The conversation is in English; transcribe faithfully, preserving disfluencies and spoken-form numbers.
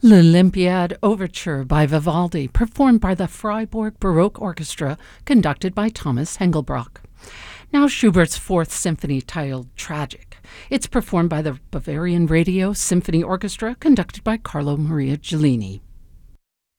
L'Olympiade Overture by Vivaldi, performed by the Freiburg Baroque Orchestra, conducted by Thomas Engelbrock. Now Schubert's Fourth Symphony, titled Tragic. It's performed by the Bavarian Radio Symphony Orchestra, conducted by Carlo Maria Giulini.